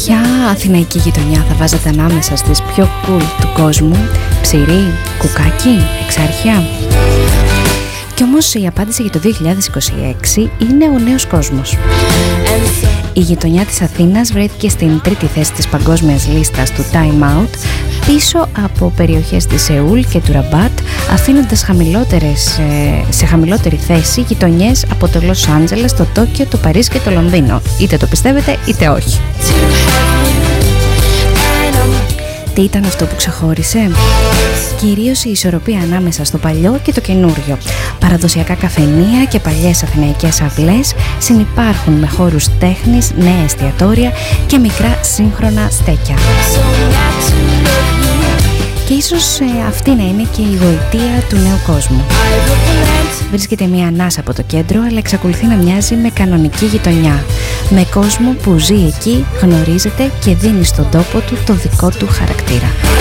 Ποια αθηναϊκή γειτονιά θα βάζετε ανάμεσα στις πιο cool του κόσμου? Ψηρή, Κουκάκι, Εξάρχεια? Κι όμως η απάντηση για το 2026 είναι ο νέος κόσμος. Η γειτονιά της Αθήνας βρέθηκε στην τρίτη θέση της παγκόσμιας λίστας του Time Out, πίσω από περιοχές της Σεούλ και του Ραμπάτ, αφήνοντας σε χαμηλότερη θέση γειτονιές από το Λος Άντζελες, το Τόκιο, το Παρίσι και το Λονδίνο. Είτε το πιστεύετε είτε όχι. Τι ήταν αυτό που ξεχώρισε? Κυρίως η ισορροπία ανάμεσα στο παλιό και το καινούριο. Παραδοσιακά καφενεία και παλιές αθηναϊκές αυλές συνυπάρχουν με χώρους τέχνης, νέα εστιατόρια και μικρά σύγχρονα στέκια. Και ίσως αυτή να είναι και η γοητεία του νέου κόσμου. Βρίσκεται μια ανάσα από το κέντρο, αλλά εξακολουθεί να μοιάζει με κανονική γειτονιά. Με κόσμο που ζει εκεί, γνωρίζεται και δίνει στον τόπο του το δικό του χαρακτήρα.